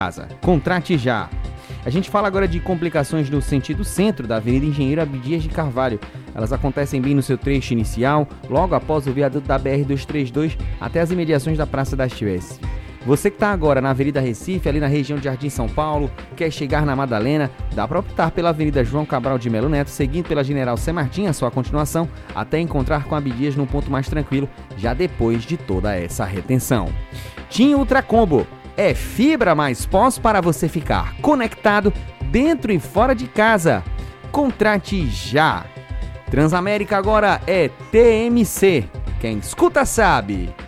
casa. Contrate já. A gente fala agora de complicações no sentido centro da Avenida Engenheiro Abdias de Carvalho. Elas acontecem bem no seu trecho inicial, logo após o viaduto da BR-232 até as imediações da Praça das Chives. Você que está agora na Avenida Recife, ali na região de Jardim São Paulo, quer chegar na Madalena, dá para optar pela Avenida João Cabral de Melo Neto, seguindo pela General Sem Martim, a sua continuação, até encontrar com a Abdias num ponto mais tranquilo, já depois de toda essa retenção. TIM Ultra Combo é fibra mais pós para você ficar conectado dentro e fora de casa. Contrate já! Transamérica agora é TMC. Quem escuta sabe.